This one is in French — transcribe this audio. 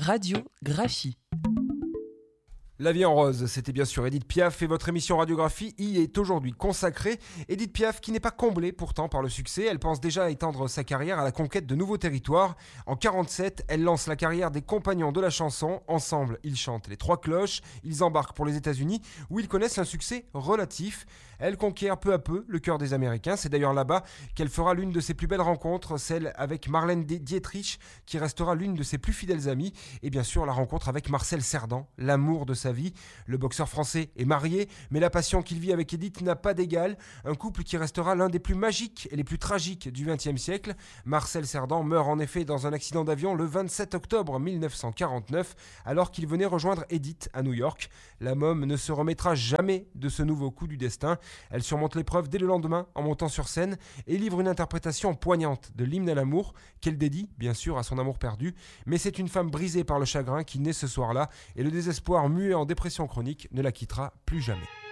Radiographie. La vie en rose, c'était bien sûr Édith Piaf et votre émission Radiographie y est aujourd'hui consacrée. Édith Piaf qui n'est pas comblée pourtant par le succès, elle pense déjà étendre sa carrière à la conquête de nouveaux territoires. En 1947, elle lance la carrière des Compagnons de la chanson. Ensemble, ils chantent les Trois Cloches, ils embarquent pour les États-Unis où ils connaissent un succès relatif. Elle conquiert peu à peu le cœur des Américains. C'est d'ailleurs là-bas qu'elle fera l'une de ses plus belles rencontres, celle avec Marlène Dietrich qui restera l'une de ses plus fidèles amies. Et bien sûr la rencontre avec Marcel Cerdan, l'amour de sa vie. Le boxeur français est marié, mais la passion qu'il vit avec Édith n'a pas d'égal. Un couple qui restera l'un des plus magiques et les plus tragiques du XXe siècle. Marcel Cerdan meurt en effet dans un accident d'avion le 27 octobre 1949, alors qu'il venait rejoindre Édith à New York. La môme ne se remettra jamais de ce nouveau coup du destin. Elle surmonte l'épreuve dès le lendemain en montant sur scène et livre une interprétation poignante de l'hymne à l'amour, qu'elle dédie bien sûr à son amour perdu. Mais c'est une femme brisée par le chagrin qui naît ce soir-là, et le désespoir muet en dépression chronique ne la quittera plus jamais.